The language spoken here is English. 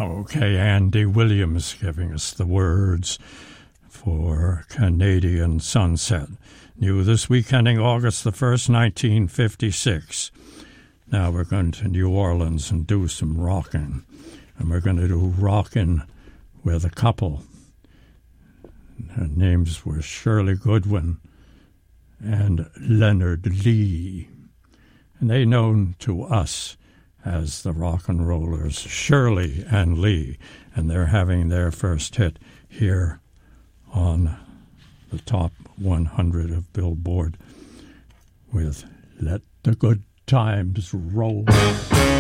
Okay, Andy Williams giving us the words for Canadian Sunset. New this week, ending August the 1st, 1956. Now we're going to New Orleans and do some rocking. And we're going to do rocking with a couple. Their names were Shirley Goodwin and Leonard Lee. And they known to us as the rock and rollers, Shirley and Lee. And they're having their first hit here on the top 100 of Billboard with Let the Good Times Roll.